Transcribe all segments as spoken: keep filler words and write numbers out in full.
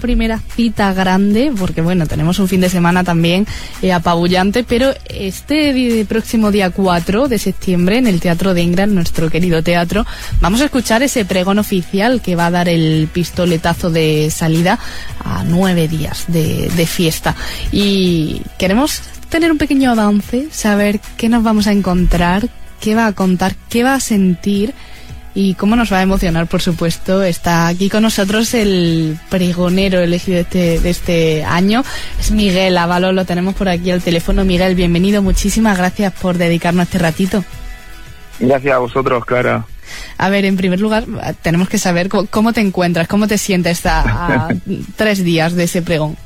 primera cita grande, porque bueno, tenemos un fin de semana también eh, apabullante, pero este di- próximo día cuatro de septiembre en el Teatro de Ingran, nuestro querido teatro, vamos a escuchar ese pregón oficial que va a dar el pistoletazo de salida a nueve días de, de fiesta. Y queremos tener un pequeño avance, saber qué nos vamos a encontrar, qué va a contar, qué va a sentir y cómo nos va a emocionar, por supuesto. Está aquí con nosotros el pregonero elegido de este, de este año, es Miguel Ábalos, lo tenemos por aquí al teléfono. Miguel, bienvenido, muchísimas gracias por dedicarnos este ratito. Gracias a vosotros, Clara. A ver, en primer lugar, tenemos que saber cómo, cómo te encuentras, cómo te sientes a, a tres días de ese pregón.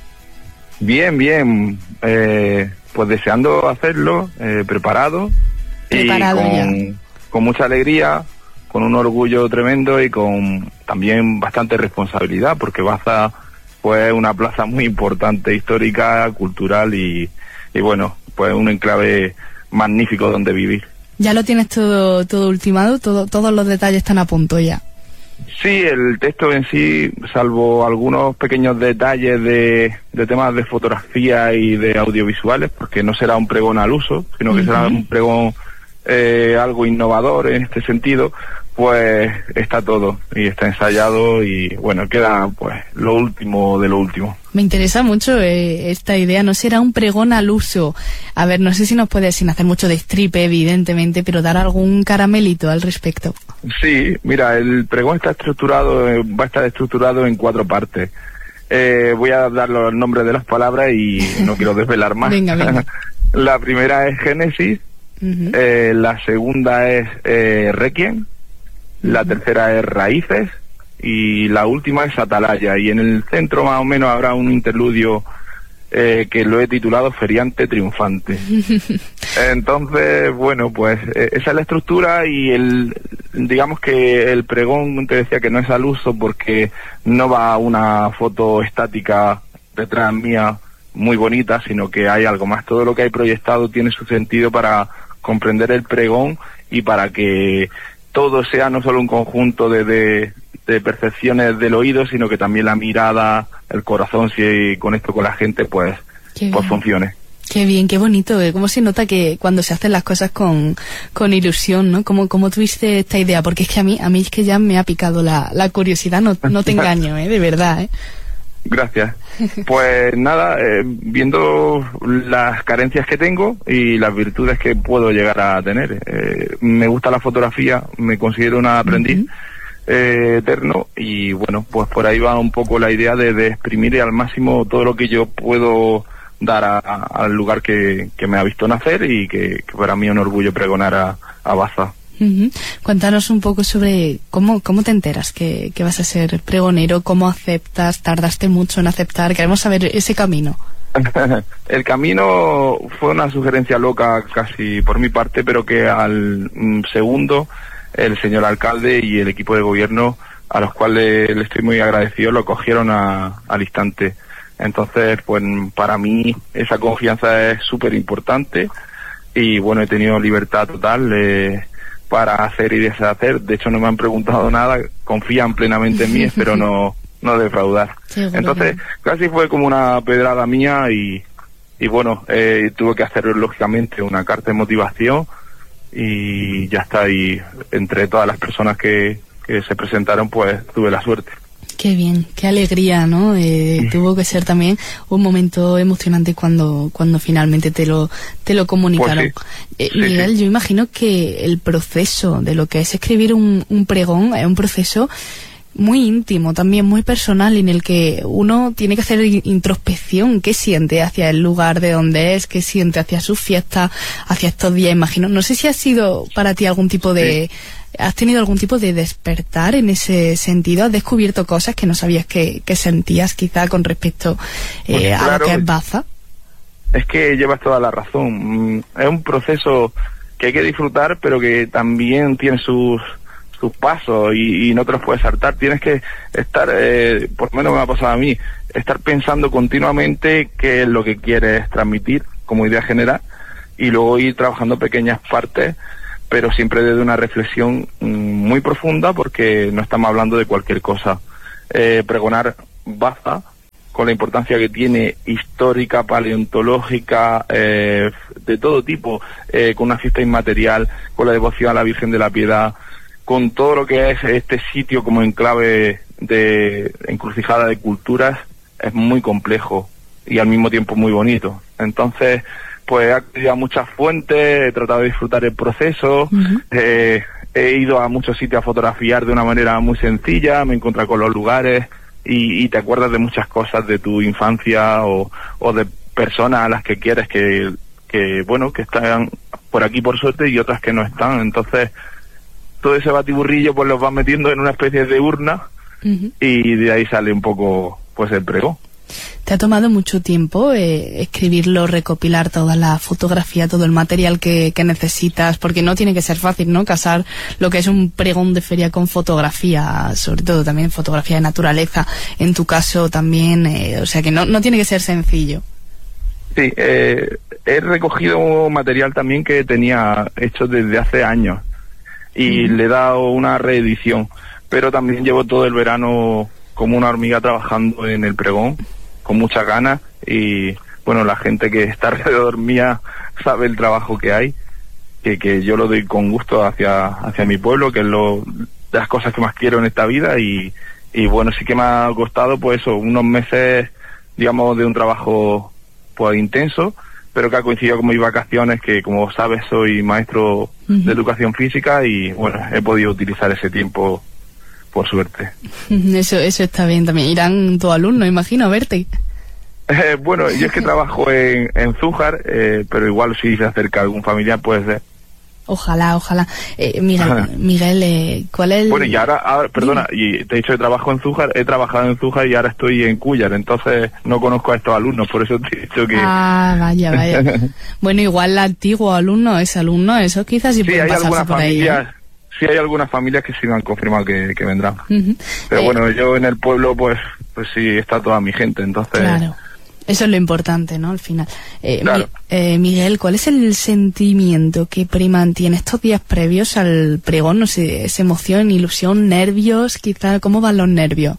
Bien, bien, eh, pues deseando hacerlo, eh, preparado, Preparado y con, ya. con mucha alegría, con un orgullo tremendo y con también bastante responsabilidad, porque Baza pues una plaza muy importante, histórica, cultural y, y bueno, pues un enclave magnífico donde vivir. ¿Ya lo tienes todo todo ultimado? Todo, ¿Todos los detalles están a punto ya? Sí, el texto en sí, salvo algunos pequeños detalles de, de temas de fotografía y de audiovisuales, porque no será un pregón al uso, sino que uh-huh. será un pregón eh, algo innovador en este sentido, pues está todo y está ensayado y bueno, queda pues lo último de lo último. Me interesa mucho eh, esta idea, no será un pregón al uso. A ver, no sé si nos puedes, sin hacer mucho de stripe, evidentemente, pero dar algún caramelito al respecto. Sí, mira, el pregón está estructurado, eh, va a estar estructurado en cuatro partes. Eh, voy a dar los nombres de las palabras y no quiero desvelar más. Venga, venga. La primera es Génesis, uh-huh. eh, la segunda es eh, Requiem, uh-huh. la tercera es Raíces y la última es Atalaya, y en el centro más o menos habrá un interludio eh, que lo he titulado Feriante Triunfante. Entonces, bueno, pues eh, esa es la estructura y el digamos que el pregón te decía que no es al uso porque no va una foto estática detrás mía muy bonita, sino que hay algo más. Todo lo que hay proyectado tiene su sentido para comprender el pregón y para que todo sea no solo un conjunto de, de, de percepciones del oído, sino que también la mirada, el corazón, si conecto con la gente, pues, pues funcione. Qué bien, qué bonito, ¿eh? Cómo se nota que cuando se hacen las cosas con, con ilusión, ¿no? ¿Cómo, cómo tuviste esta idea? Porque es que a mí, a mí es que ya me ha picado la, la curiosidad, no, no te engaño, ¿eh? De verdad, ¿eh? Gracias. Pues nada, eh, viendo las carencias que tengo y las virtudes que puedo llegar a tener. Eh, me gusta la fotografía, me considero un aprendiz uh-huh. eh, eterno y bueno, pues por ahí va un poco la idea de, de exprimir al máximo todo lo que yo puedo dar a, a, al lugar que, que me ha visto nacer y que, que para mí es un orgullo pregonar a, a Baza. Uh-huh. Cuéntanos un poco sobre cómo cómo te enteras que, que vas a ser pregonero, cómo aceptas, tardaste mucho en aceptar, queremos saber ese camino. El camino fue una sugerencia loca casi por mi parte, pero que al mm, segundo el señor alcalde y el equipo de gobierno, a los cuales le estoy muy agradecido, lo cogieron a, al instante. Entonces, pues para mí esa confianza es súper importante y bueno, he tenido libertad total eh, para hacer y deshacer. De hecho, no me han preguntado nada, confían plenamente en mí, espero no no defraudar. Seguro. Entonces, casi fue como una pedrada mía y, y bueno, eh, tuve que hacer lógicamente una carta de motivación y ya está. Y entre todas las personas que, que se presentaron, pues tuve la suerte. Qué bien, qué alegría, ¿no? Eh, tuvo que ser también un momento emocionante cuando cuando finalmente te lo te lo comunicaron. Pues sí, eh, sí, Miguel, sí. Yo imagino que el proceso de lo que es escribir un, un pregón es un proceso muy íntimo, también muy personal, en el que uno tiene que hacer introspección, qué siente hacia el lugar de donde es, qué siente hacia sus fiestas, hacia estos días, imagino. No sé si ha sido para ti algún tipo de... Sí. ¿Has tenido algún tipo de despertar en ese sentido? ¿Has descubierto cosas que no sabías que, que sentías quizá con respecto eh, pues claro, a lo que es Baza? Es que llevas toda la razón. Es un proceso que hay que disfrutar, pero que también tiene sus sus pasos y, y no te los puedes saltar. Tienes que estar, eh, por lo menos me ha pasado a mí, estar pensando continuamente qué es lo que quieres transmitir como idea general y luego ir trabajando pequeñas partes, pero siempre desde una reflexión muy profunda, porque no estamos hablando de cualquier cosa. Eh, pregonar Baza con la importancia que tiene histórica, paleontológica, eh, de todo tipo, eh, con una fiesta inmaterial, con la devoción a la Virgen de la Piedad, con todo lo que es este sitio como enclave de encrucijada de culturas, es muy complejo y al mismo tiempo muy bonito. Entonces, pues he acudido a muchas fuentes, he tratado de disfrutar el proceso, uh-huh. eh, he ido a muchos sitios a fotografiar de una manera muy sencilla, me he encontrado con los lugares y, y te acuerdas de muchas cosas de tu infancia o, o de personas a las que quieres que, que, bueno, que están por aquí por suerte y otras que no están. Entonces, todo ese batiburrillo pues los vas metiendo en una especie de urna uh-huh. y de ahí sale un poco pues el pregón. ¿Te ha tomado mucho tiempo eh, escribirlo, recopilar toda la fotografía, todo el material que, que necesitas? Porque no tiene que ser fácil, ¿no? Casar lo que es un pregón de feria con fotografía, sobre todo también fotografía de naturaleza, en tu caso también, eh, o sea que no, no tiene que ser sencillo. Sí, eh, he recogido material también que tenía hecho desde hace años y mm. le he dado una reedición, pero también llevo todo el verano como una hormiga trabajando en el pregón, con muchas ganas, y bueno, la gente que está alrededor mía sabe el trabajo que hay, que, que yo lo doy con gusto hacia hacia mi pueblo, que es lo de las cosas que más quiero en esta vida, y, y bueno, sí que me ha costado pues eso, unos meses, digamos, de un trabajo pues intenso, pero que ha coincidido con mis vacaciones, que como sabes soy maestro uh-huh. de educación física y bueno, he podido utilizar ese tiempo por suerte. Eso eso está bien también. Irán tus alumnos, imagino, a verte. Eh, bueno, yo es que trabajo en, en Zújar, eh, pero igual si se acerca algún familiar puede ser. Ojalá, ojalá. Eh, Miguel, Miguel eh, ¿cuál es el...? Bueno, y ahora, ahora perdona, y te he dicho que trabajo en Zújar, he trabajado en Zújar y ahora estoy en Cúllar, entonces no conozco a estos alumnos, por eso te he dicho que... Ah, vaya, vaya. Bueno, igual el antiguo alumno, ese alumno, eso quizás sí, sí pueden pasarse por ahí. ¿eh? Sí, hay algunas familias que sí me han confirmado que, que vendrán. Uh-huh. Pero eh, bueno, yo en el pueblo, pues pues sí, está toda mi gente, entonces... Claro, eso es lo importante, ¿no? Al final. Eh, claro. mi, eh, Miguel, ¿cuál es el sentimiento que prima en ti en estos días previos al pregón? No sé, ¿es emoción, ilusión, nervios? Quizá, ¿cómo van los nervios?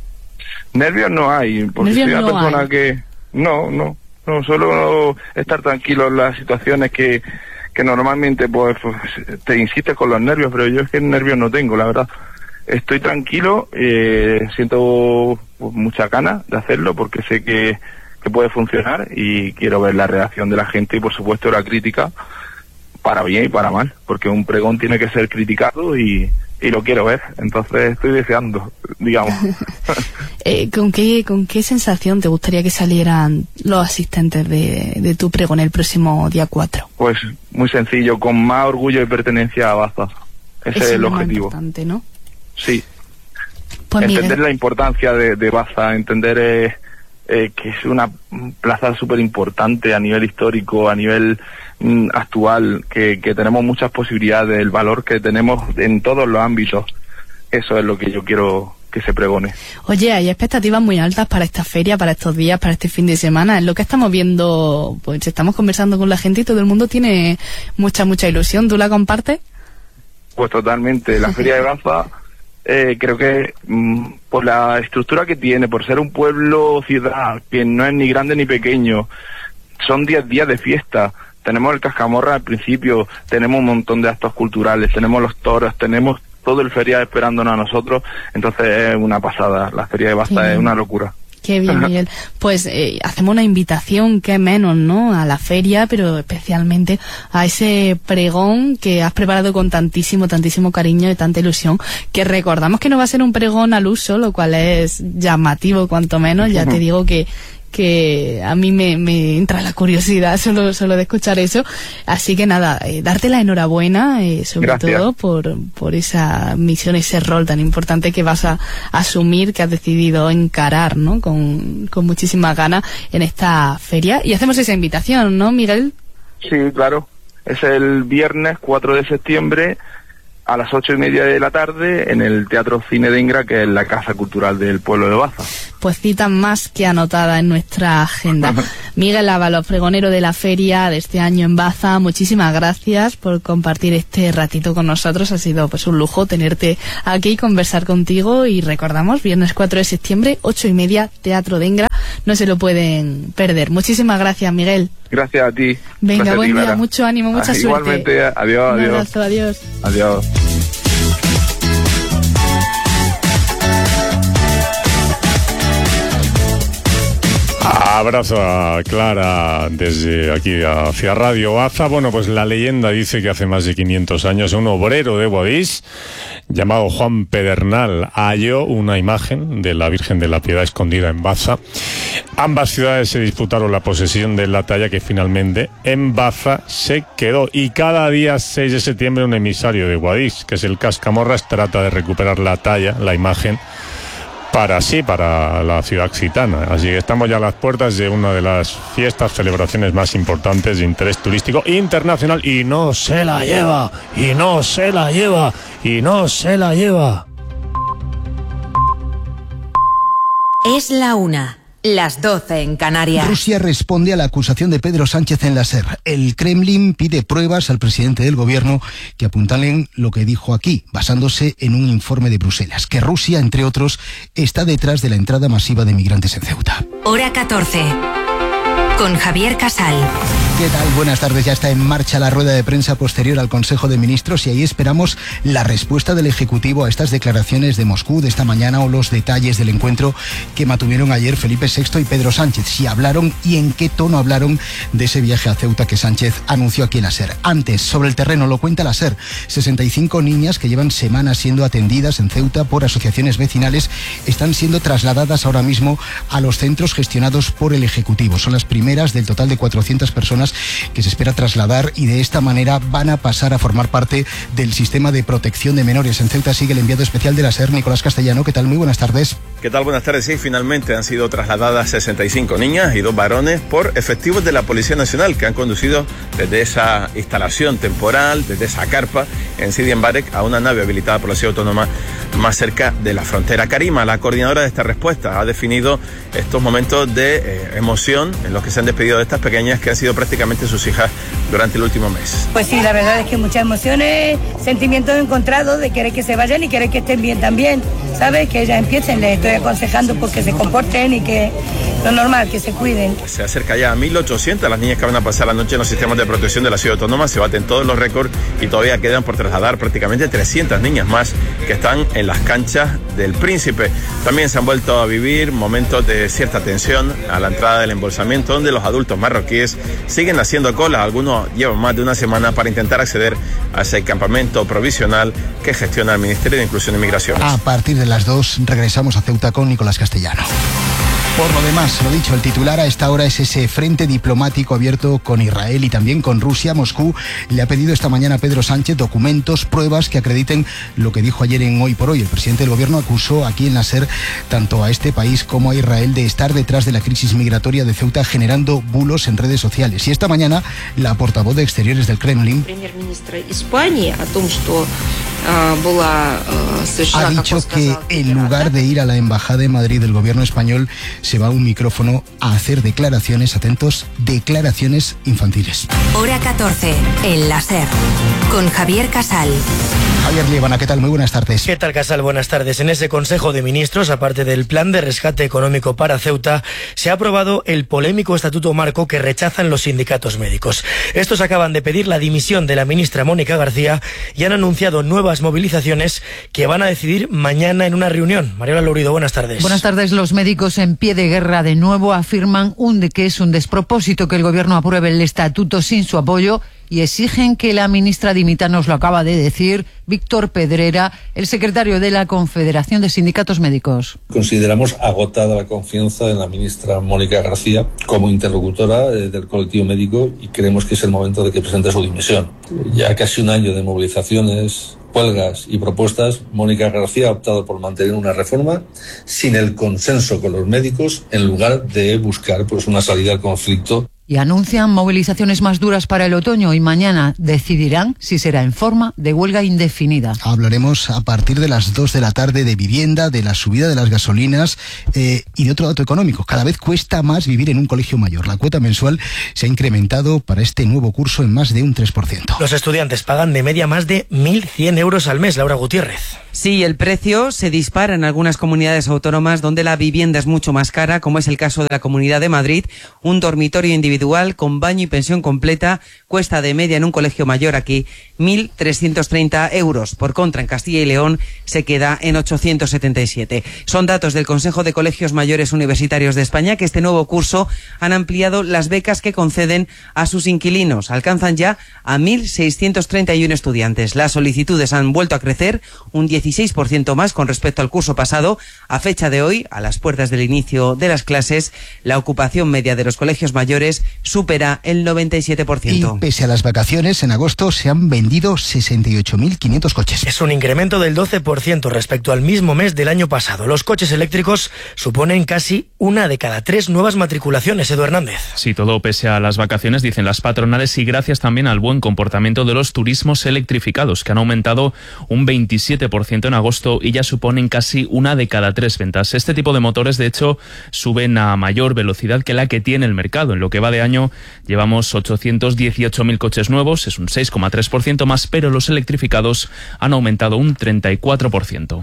Nervios no hay, porque soy una no persona hay. que... No, no, no, solo estar tranquilo en las situaciones que... que normalmente pues, pues te insistes con los nervios, pero yo es que nervios no tengo, la verdad. Estoy tranquilo, eh, siento pues, mucha ganas de hacerlo porque sé que, que puede funcionar y quiero ver la reacción de la gente y por supuesto la crítica, para bien y para mal, porque un pregón tiene que ser criticado y, y lo quiero ver, entonces estoy deseando, digamos. eh, ¿con qué con qué sensación te gustaría que salieran los asistentes de, de tu pregón el próximo día cuatro? Pues muy sencillo, con más orgullo y pertenencia a Baza. Ese es el objetivo. Importante, ¿no? Sí. Pues entender Miguel. la importancia de, de Baza, entender eh, eh, que es una plaza súper importante a nivel histórico, a nivel mm, actual, que, que tenemos muchas posibilidades, el valor que tenemos en todos los ámbitos. Eso es lo que yo quiero que se pregone. Oye, hay expectativas muy altas para esta feria, para estos días, para este fin de semana. Es lo que estamos viendo, pues estamos conversando con la gente y todo el mundo tiene mucha, mucha ilusión. ¿Tú la compartes? Pues totalmente. La Feria de Baza, eh, creo que mm, por la estructura que tiene, por ser un pueblo ciudad que no es ni grande ni pequeño, son diez días de fiesta. Tenemos el Cascamorra al principio, tenemos un montón de actos culturales, tenemos los toros, tenemos todo el feriado esperándonos a nosotros, entonces es una pasada. La Feria de Baza es una locura. Qué bien, Miguel. Pues eh, hacemos una invitación, que menos, ¿no?, a la feria, pero especialmente a ese pregón que has preparado con tantísimo, tantísimo cariño y tanta ilusión, que recordamos que no va a ser un pregón al uso, lo cual es llamativo cuanto menos. Ya te digo que que a mí me, me entra la curiosidad solo solo de escuchar eso, así que nada, eh, darte la enhorabuena, eh, sobre Gracias. todo por por esa misión, ese rol tan importante que vas a asumir, que has decidido encarar, ¿no?, con, con muchísimas ganas en esta feria, y hacemos esa invitación, ¿no, Miguel? Sí, claro, es el viernes cuatro de septiembre a las ocho y media de la tarde en el Teatro Cine de Ingra, que es la Casa Cultural del pueblo de Baza. Pues cita más que anotada en nuestra agenda. Miguel Ábalos, pregonero de la feria de este año en Baza, muchísimas gracias por compartir este ratito con nosotros. Ha sido pues un lujo tenerte aquí y conversar contigo, y recordamos, viernes cuatro de septiembre, ocho y media, Teatro de Ingra, no se lo pueden perder. Muchísimas gracias, Miguel. Gracias a ti. Venga, gracias buen a ti, día, Clara. mucho ánimo, mucha Ah, suerte. Igualmente, adiós, Un adiós. abrazo, adiós. Adiós. Abrazo a Clara desde aquí hacia Radio Baza. Bueno, pues la leyenda dice que hace más de quinientos años un obrero de Boadix llamado Juan Pedernal halló una imagen de la Virgen de la Piedad escondida en Baza. Ambas ciudades se disputaron la posesión de la talla que finalmente en Baza se quedó. Y cada día seis de septiembre un emisario de Boadix, que es el Cascamorras, trata de recuperar la talla, la imagen, para sí, para la ciudad gitana. Así que estamos ya a las puertas de una de las fiestas, celebraciones más importantes de interés turístico internacional y no se la lleva, y no se la lleva, y no se la lleva. Es la una. Las doce en Canarias. Rusia responde a la acusación de Pedro Sánchez en la SER. El Kremlin pide pruebas al presidente del gobierno que apuntalen lo que dijo aquí, basándose en un informe de Bruselas, que Rusia, entre otros, está detrás de la entrada masiva de migrantes en Ceuta. Hora catorce. Con Javier Casal. ¿Qué tal? Buenas tardes. Ya está en marcha la rueda de prensa posterior al Consejo de Ministros y ahí esperamos la respuesta del Ejecutivo a estas declaraciones de Moscú de esta mañana o los detalles del encuentro que mantuvieron ayer Felipe sexto y Pedro Sánchez. Si hablaron y en qué tono hablaron de ese viaje a Ceuta que Sánchez anunció aquí en la SER. Antes, sobre el terreno, lo cuenta la SER. sesenta y cinco niñas que llevan semanas siendo atendidas en Ceuta por asociaciones vecinales están siendo trasladadas ahora mismo a los centros gestionados por el Ejecutivo. Son las primeras del total de cuatrocientas personas que se espera trasladar y de esta manera van a pasar a formar parte del sistema de protección de menores. En Ceuta sigue el enviado especial de la SER, Nicolás Castellano. ¿Qué tal? Muy buenas tardes. ¿Qué tal? Buenas tardes. Sí, finalmente han sido trasladadas sesenta y cinco niñas y dos varones por efectivos de la Policía Nacional que han conducido desde esa instalación temporal, desde esa carpa en Sidi Mbarek a una nave habilitada por la Ciudad Autónoma más cerca de la frontera. Karima, la coordinadora de esta respuesta, ha definido estos momentos de eh, emoción en los que se han despedido de estas pequeñas que han sido prácticamente sus hijas durante el último mes. Pues sí, la verdad es que muchas emociones, sentimientos encontrados de querer que se vayan y querer que estén bien también, ¿sabes? Que ellas empiecen, les estoy aconsejando pues que se comporten y que lo normal, que se cuiden. Se acerca ya a mil ochocientas las niñas que van a pasar la noche en los sistemas de protección de la Ciudad Autónoma, se baten todos los récords y todavía quedan por trasladar prácticamente trescientas niñas más que están en las canchas del Príncipe. También se han vuelto a vivir momentos de cierta tensión a la entrada del embolsamiento, donde los adultos marroquíes siguen haciendo cola. Algunos llevan más de una semana para intentar acceder a ese campamento provisional que gestiona el Ministerio de Inclusión y Migraciones. A partir de las dos regresamos a Ceuta con Nicolás Castellano. Por lo demás, lo dicho, el titular a esta hora es ese frente diplomático abierto con Israel y también con Rusia. Moscú le ha pedido esta mañana a Pedro Sánchez documentos, pruebas que acrediten lo que dijo ayer en Hoy por Hoy. El presidente del gobierno acusó aquí en la SER tanto a este país como a Israel de estar detrás de la crisis migratoria de Ceuta generando bulos en redes sociales. Y esta mañana la portavoz de Exteriores del Kremlin ha dicho que en lugar de ir a la embajada de Madrid del gobierno español se va a un micrófono a hacer declaraciones, atentos, declaraciones infantiles. Hora catorce, en la SER, con Javier Casal. Javier Liébana, ¿qué tal? Muy buenas tardes. ¿Qué tal, Casal? Buenas tardes. En ese Consejo de Ministros, aparte del plan de rescate económico para Ceuta, se ha aprobado el polémico Estatuto Marco que rechazan los sindicatos médicos. Estos acaban de pedir la dimisión de la ministra Mónica García y han anunciado nuevas movilizaciones que van a decidir mañana en una reunión. Mariola Lourido, buenas tardes. Buenas tardes. Los médicos en pie de guerra de nuevo afirman un de que es un despropósito que el gobierno apruebe el estatuto sin su apoyo y exigen que la ministra dimita. Nos lo acaba de decir Víctor Pedrera, el secretario de la Confederación de Sindicatos Médicos. Consideramos agotada la confianza en la ministra Mónica García como interlocutora eh, del colectivo médico y creemos que es el momento de que presente su dimisión. Ya casi un año de movilizaciones, huelgas y propuestas, Mónica García ha optado por mantener una reforma sin el consenso con los médicos en lugar de buscar pues una salida al conflicto. Y anuncian movilizaciones más duras para el otoño y mañana decidirán si será en forma de huelga indefinida. Hablaremos a partir de las dos de la tarde de vivienda, de la subida de las gasolinas eh, y de otro dato económico. Cada vez cuesta más vivir en un colegio mayor. La cuota mensual se ha incrementado para este nuevo curso en más de un tres por ciento. Los estudiantes pagan de media más de mil cien euros al mes. Laura Gutiérrez. Sí, el precio se dispara en algunas comunidades autónomas donde la vivienda es mucho más cara, como es el caso de la Comunidad de Madrid. Un dormitorio individual con baño y pensión completa cuesta de media en un colegio mayor aquí mil trescientos treinta euros. Por contra, en Castilla y León se queda en ochocientos setenta y siete. Son datos del Consejo de Colegios Mayores Universitarios de España, que este nuevo curso han ampliado las becas que conceden a sus inquilinos. Alcanzan ya a mil seiscientos treinta y uno estudiantes. Las solicitudes han vuelto a crecer un dieciséis por ciento más con respecto al curso pasado. A fecha de hoy, a las puertas del inicio de las clases, la ocupación media de los colegios mayores supera el noventa y siete por ciento. Y pese a las vacaciones, en agosto se han vendido sesenta y ocho mil quinientos coches. Es un incremento del doce por ciento respecto al mismo mes del año pasado. Los coches eléctricos suponen casi una de cada tres nuevas matriculaciones. Edu Hernández. Sí, todo pese a las vacaciones, dicen las patronales, y gracias también al buen comportamiento de los turismos electrificados, que han aumentado un veintisiete por ciento en agosto y ya suponen casi una de cada tres ventas. Este tipo de motores, de hecho, suben a mayor velocidad que la que tiene el mercado. En lo que va de año llevamos ochocientos dieciocho mil coches nuevos, es un seis coma tres por ciento más, pero los electrificados han aumentado un treinta y cuatro por ciento.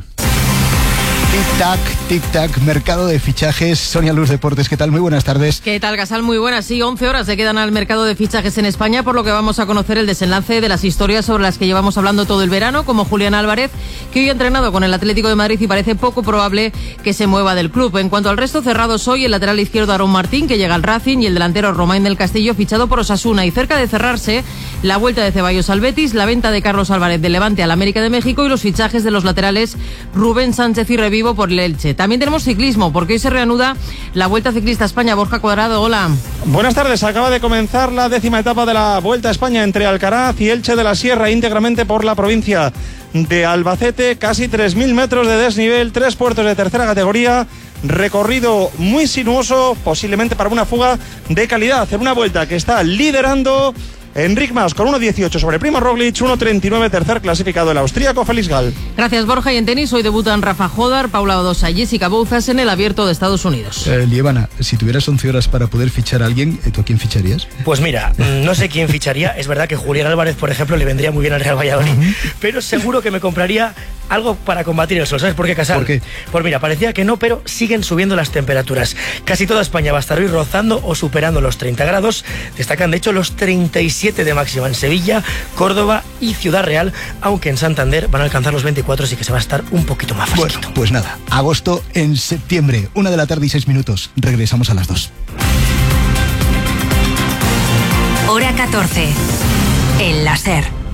Tic-tac, tic-tac, mercado de fichajes. Sonia Luz Deportes, ¿qué tal? Muy buenas tardes. ¿Qué tal, Gasal? Muy buenas. Sí, once horas se quedan al mercado de fichajes en España, por lo que vamos a conocer el desenlace de las historias sobre las que llevamos hablando todo el verano, como Julián Álvarez, que hoy ha entrenado con el Atlético de Madrid y parece poco probable que se mueva del club. En cuanto al resto, cerrados hoy el lateral izquierdo Aarón Martín, que llega al Racing, y el delantero Romain del Castillo, fichado por Osasuna. Y cerca de cerrarse la vuelta de Ceballos al Betis, la venta de Carlos Álvarez del Levante al América de México y los fichajes de los laterales Rubén Sánchez y Revivo por el Elche. También tenemos ciclismo, porque hoy se reanuda la Vuelta Ciclista a España. Borja Cuadrado, hola. Buenas tardes. Acaba de comenzar la décima etapa de la Vuelta a España entre Alcaraz y Elche de la Sierra, íntegramente por la provincia de Albacete. Casi tres mil metros de desnivel, tres puertos de tercera categoría, recorrido muy sinuoso, posiblemente para una fuga de calidad, en una vuelta que está liderando Enric Mas con uno dieciocho sobre Primo Roglic, uno treinta y nueve tercer clasificado el austríaco Félix Gall. Gracias, Borja. Y en tenis hoy debutan Rafa Jodar, Paula Badosa y Jessica Bouzas en el Abierto de Estados Unidos. Eh, Lievana, si tuvieras once horas para poder fichar a alguien, ¿tú a quién ficharías? Pues mira, no sé quién ficharía. Es verdad que Julián Álvarez, por ejemplo, le vendría muy bien al Real Valladolid, uh-huh. pero seguro que me compraría algo para combatir el sol. ¿Sabes por qué, Casal? ¿Por qué? Pues mira, parecía que no, pero siguen subiendo las temperaturas. Casi toda España va a estar hoy rozando o superando los treinta grados. Destacan, de hecho, los treinta y siete de máxima en Sevilla, Córdoba y Ciudad Real, aunque en Santander van a alcanzar los veinticuatro, así que se va a estar un poquito más fresquito. Bueno, pues nada, agosto en septiembre, una de la tarde y seis minutos. Regresamos a las dos. Hora catorce. El láser.